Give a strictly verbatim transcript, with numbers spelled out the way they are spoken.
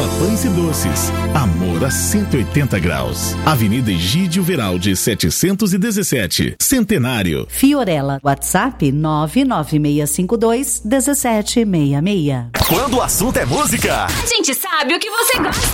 Bela Pães e Doces. Amor a cento e oitenta graus. Avenida Egídio Veraldi, setecentos e dezessete. Centenário. Fiorella. WhatsApp nove nove seis cinco dois um sete seis seis. Quando o assunto é música, a gente sabe o que você gosta.